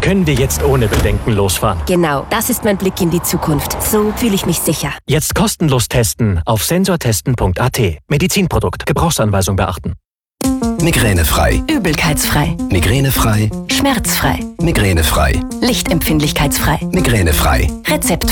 können wir jetzt ohne Bedenken losfahren. Genau, das ist mein Blick in die Zukunft. So fühle ich mich sicher. Jetzt kostenlos testen auf sensortesten.at. Medizinprodukt. Gebrauchsanweisung beachten. Migränefrei. Übelkeitsfrei. Migränefrei. Schmerzfrei. Migränefrei. Lichtempfindlichkeitsfrei. Migränefrei. Rezeptfrei.